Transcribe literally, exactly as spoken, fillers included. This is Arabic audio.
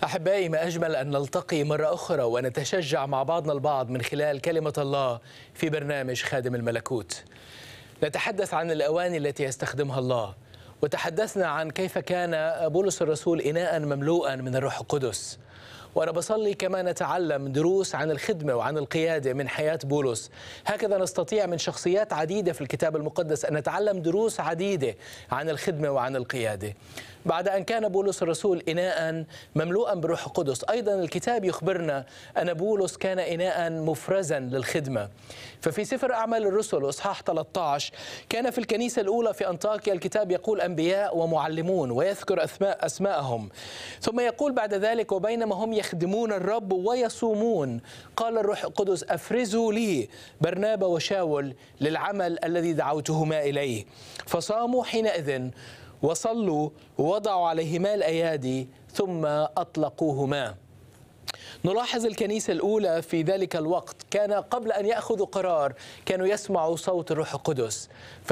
أحبائي، ما أجمل أن نلتقي مرة أخرى ونتشجع مع بعضنا البعض من خلال كلمة الله في برنامج خادم الملكوت. نتحدث عن الأواني التي يستخدمها الله، وتحدثنا عن كيف كان بولس الرسول إناء مملوءا من الروح القدس. وأنا بصلي كما نتعلم دروس عن الخدمة وعن القيادة من حياة بولس، هكذا نستطيع من شخصيات عديدة في الكتاب المقدس أن نتعلم دروس عديدة عن الخدمة وعن القيادة. بعد أن كان بولس الرسول إناء مملوءا بالروح القدس، أيضا الكتاب يخبرنا أن بولس كان إناء مفرزا للخدمة. ففي سفر أعمال الرسل إصحاح ثلاثة عشر كان في الكنيسة الأولى في أنطاكيا الكتاب يقول أنبياء ومعلمون ويذكر أسماء أسماءهم، ثم يقول بعد ذلك وبينما هم يخدمون الرب ويصومون قال الروح القدس أفرزوا لي برنابا وشاول للعمل الذي دعوتهما إليه. فصاموا حينئذ وصلوا ووضعوا عليهما الأيادي ثم أطلقوهما. نلاحظ الكنيسة الأولى في ذلك الوقت كان قبل أن يأخذوا قرار كانوا يسمعوا صوت الروح القدس.